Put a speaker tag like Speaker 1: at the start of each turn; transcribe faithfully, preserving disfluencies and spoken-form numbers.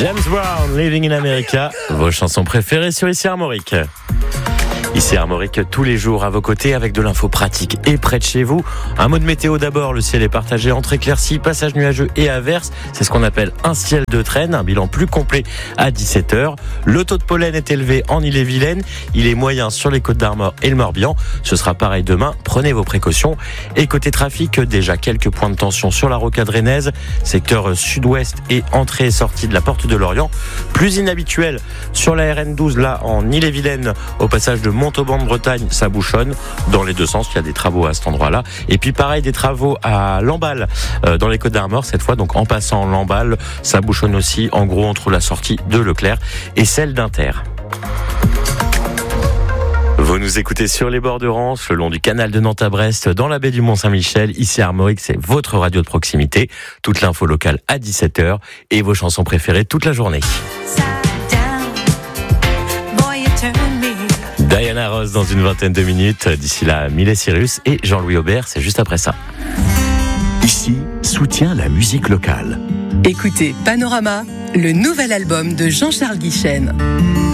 Speaker 1: James Brown, Living in America, vos chansons préférées sur Ici Armorique. Ici Armorique, tous les jours à vos côtés avec de l'info pratique et près de chez vous. Un mot de météo d'abord, le ciel est partagé entre éclaircies, passages nuageux et averses. C'est ce qu'on appelle un ciel de traîne, un bilan plus complet à dix-sept heures. Le taux de pollen est élevé en Ille-et-Vilaine, il est moyen sur les Côtes d'Armor et le Morbihan. Ce sera pareil demain, prenez vos précautions. Et côté trafic, déjà quelques points de tension sur la rocade rennaise, secteur sud-ouest et entrée et sortie de la porte de Lorient. Plus inhabituel sur la R N douze, là en Ille-et-Vilaine, au passage de Montauban de Bretagne, ça bouchonne dans les deux sens. Il y a des travaux à cet endroit-là. Et puis pareil, des travaux à Lamballe, euh, dans les Côtes d'Armor cette fois. Donc en passant Lamballe, ça bouchonne aussi, en gros entre la sortie de Leclerc et celle d'Inter. Vous nous écoutez sur les bords de Rance, le long du canal de Nantes à Brest, dans la baie du Mont-Saint-Michel. Ici Armorique, c'est votre radio de proximité. Toute l'info locale à dix-sept heures et vos chansons préférées toute la journée. Diana Ross dans une vingtaine de minutes. D'ici là, Miley Cyrus et Jean-Louis Aubert, c'est juste après ça.
Speaker 2: Ici, soutient la musique locale.
Speaker 3: Écoutez Panorama, le nouvel album de Jean-Charles Guichen.